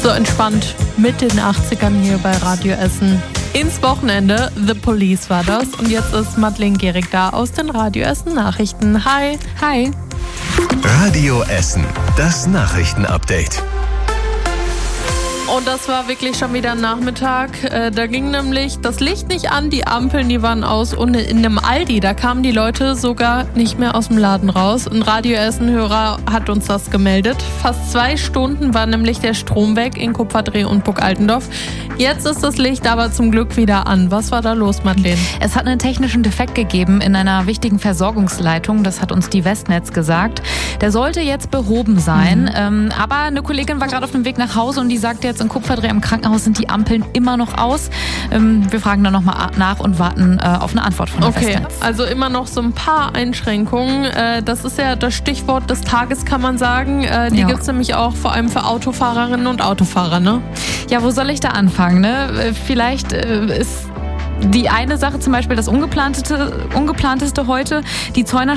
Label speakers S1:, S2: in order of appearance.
S1: So entspannt mit den 80ern hier bei Radio Essen. Ins Wochenende, The Police war das. Und jetzt ist Madeleine Gehrig da aus den Radio Essen Nachrichten. Hi.
S2: Hi.
S3: Radio Essen, das Nachrichtenupdate.
S1: Und das war wirklich schon wieder ein Nachmittag. Da ging nämlich das Licht nicht an, die Ampeln, die waren aus. Und in einem Aldi, da kamen die Leute sogar nicht mehr aus dem Laden raus. Ein Radio Essen-Hörer hat uns das gemeldet. Fast 2 Stunden war nämlich der Strom weg in Kupferdreh und Burg Altendorf. Jetzt ist das Licht aber zum Glück wieder an. Was war da los, Madeleine?
S2: Es hat einen technischen Defekt gegeben in einer wichtigen Versorgungsleitung. Das hat uns die Westnetz gesagt. Der sollte jetzt behoben sein. Aber eine Kollegin war gerade auf dem Weg nach Hause und die sagte jetzt, in Kupferdreh im Krankenhaus sind die Ampeln immer noch aus. Wir fragen dann nochmal nach und warten auf eine Antwort von der Westnetz.
S1: Also immer noch so ein paar Einschränkungen. Das ist ja das Stichwort des Tages, kann man sagen. Die gibt es nämlich auch vor allem für Autofahrerinnen und Autofahrer, ne?
S2: Ja, wo soll ich da anfangen, ne? Vielleicht ist die eine Sache zum Beispiel das Ungeplanteste heute. Die Zeuner